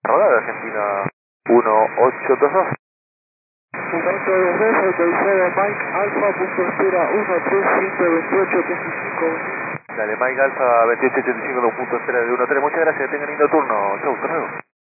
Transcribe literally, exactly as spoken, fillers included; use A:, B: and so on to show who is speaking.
A: Rodada Argentina uno ocho dos dos.
B: uno ocho dos dos, autorizado Mike Alfa, punto espera uno tres ciento veintiocho ochenta y cinco.
A: Dale, Mike Alfa veintiocho ochenta y cinco, punto espera de uno tres. Muchas gracias, tengan lindo turno. Chau, hasta luego.